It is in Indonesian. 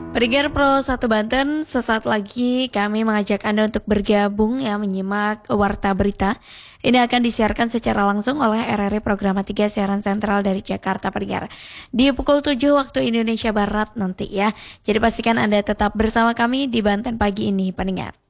Pendengar Pro 1 Banten, sesaat lagi kami mengajak Anda untuk bergabung ya menyimak Warta Berita. Ini akan disiarkan secara langsung oleh RRI Programa 3 Siaran Sentral dari Jakarta pendengar. Di pukul 7 waktu Indonesia Barat nanti ya. Jadi pastikan Anda tetap bersama kami di Banten pagi ini pendengar.